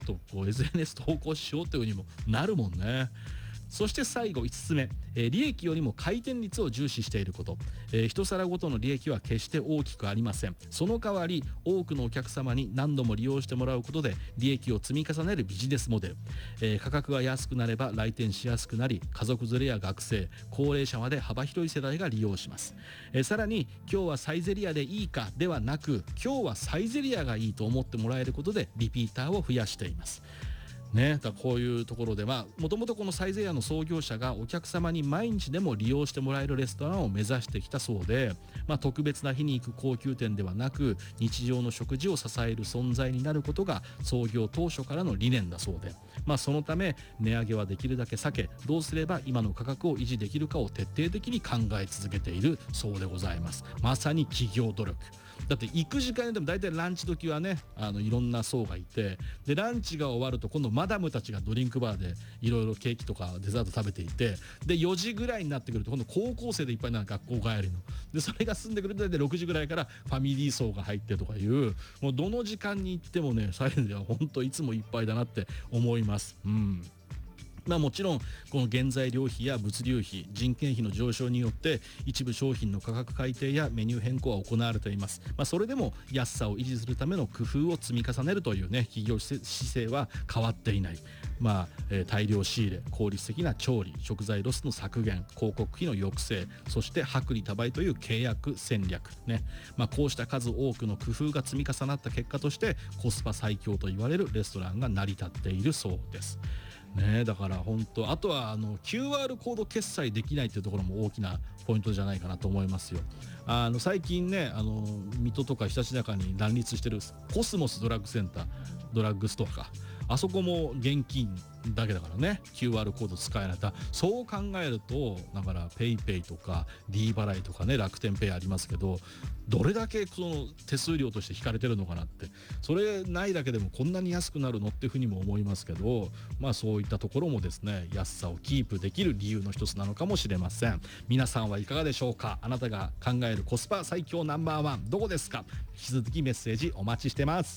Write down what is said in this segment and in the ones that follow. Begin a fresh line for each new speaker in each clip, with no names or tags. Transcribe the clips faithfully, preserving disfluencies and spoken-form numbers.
とこう エスエヌエス 投稿しようというふうにもなるもんね。そして最後いつつめ、えー、利益よりも回転率を重視していること、えー、一皿ごとの利益は決して大きくありません。その代わり多くのお客様に何度も利用してもらうことで利益を積み重ねるビジネスモデル、えー、価格が安くなれば来店しやすくなり、家族連れや学生、高齢者まで幅広い世代が利用します。えー、さらに今日はサイゼリヤでいいかではなく、今日はサイゼリヤがいいと思ってもらえることでリピーターを増やしていますね。だこういうところではもともとこのサイゼリヤの創業者がお客様に毎日でも利用してもらえるレストランを目指してきたそうで、まあ、特別な日に行く高級店ではなく日常の食事を支える存在になることが創業当初からの理念だそうで、まあ、そのため値上げはできるだけ避け、どうすれば今の価格を維持できるかを徹底的に考え続けているそうでございます。まさに企業努力だって、行く時間でも大体ランチ時はね、あのいろんな層がいて、でランチが終わると今度マダムたちがドリンクバーでいろいろケーキとかデザート食べていて、でよじぐらいになってくると今度高校生でいっぱいな学校帰りので、それが済んでくると大体ろくじぐらいからファミリー層が入ってとかいう、もうどの時間に行ってもねサイズは本当いつもいっぱいだなって思います。うん。まあ、もちろんこの原材料費や物流費、人件費の上昇によって一部商品の価格改定やメニュー変更は行われています。まあ、それでも安さを維持するための工夫を積み重ねるというね企業姿勢は変わっていない。まあえー、大量仕入れ、効率的な調理、食材ロスの削減、広告費の抑制、そして薄利多売という契約戦略ね。まあ、こうした数多くの工夫が積み重なった結果としてコスパ最強と言われるレストランが成り立っているそうですね。だから本当、あとはあの キューアール コード決済できないっていうところも大きなポイントじゃないかなと思いますよ。あの最近ね、あの水戸とかひたちなかに乱立してるコスモスドラッグセンター、ドラッグストアか、あそこも現金だけだからね キューアール コード使えない。だそう考えると、だからペイペイとか D 払いとかね、楽天ペイありますけど、どれだけその手数料として引かれてるのかなって、それないだけでもこんなに安くなるのっていうふうにも思いますけど、まあそういったところもですね、安さをキープできる理由の一つなのかもしれません。皆さんはいかがでしょうか。あなたが考えるコスパ最強ナンバーワンどこですか。引き続きメッセージお待ちしてます。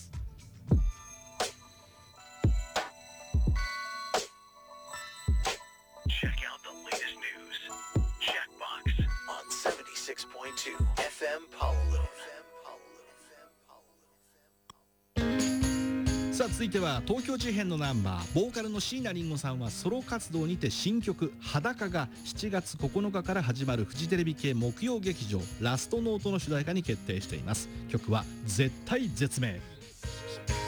Check out the latest news. Jackbox on seventy-six point two F M Paolo.
さあ続いては東京事変のナンバー、ボーカルの椎名林檎さんはソロ活動にて新曲「裸」がしちがつここのかから始まるフジテレビ系木曜劇場ラストノートの主題歌に決定しています。曲は絶体絶命。